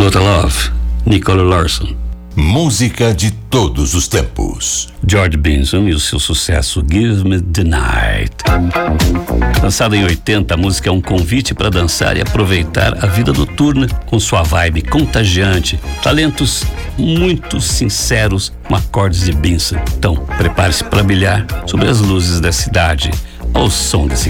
Total Love, Nicola Larson. Música de todos os tempos. George Benson e o seu sucesso Give Me the Night. Lançada em 80, a música é um convite para dançar e aproveitar a vida noturna com sua vibe contagiante, talentos muito sinceros com acordes de Benson. Então, prepare-se para brilhar sobre as luzes da cidade ao som desse